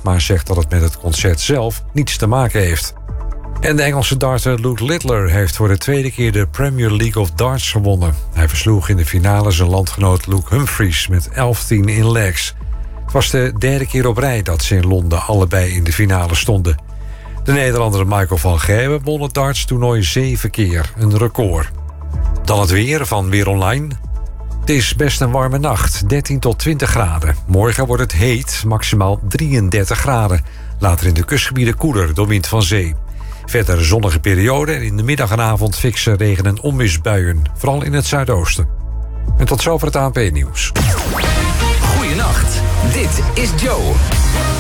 maar zegt dat het met het concert zelf niets te maken heeft. En de Engelse darter Luke Littler heeft voor de tweede keer de Premier League of Darts gewonnen. Hij versloeg in de finale zijn landgenoot Luke Humphries met 11-10 in legs. Het was de derde keer op rij dat ze in Londen allebei in de finale stonden. De Nederlander Michael van Gerwen won het dartstoernooi 7 keer, een record. Dan het weer van Weer Online. Het is best een warme nacht, 13 tot 20 graden. Morgen wordt het heet, maximaal 33 graden. Later in de kustgebieden koeler door wind van zee. Verder zonnige periode en in de middag en avond fikse regen- en onweersbuien. Vooral in het zuidoosten. En tot zover het ANP-nieuws. Goeienacht, dit is Joe.